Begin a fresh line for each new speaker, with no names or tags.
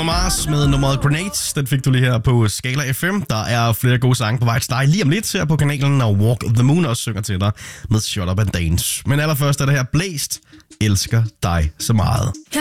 Mars med nummeret Grenades. Den fik du lige her på Skala FM. Der er flere gode sange på vej til dig lige om lidt her på kanalen, og Walk the Moon også synger til dig med Shut Up and Dance. Men allerførst er det her Blæst. Elsker dig så meget.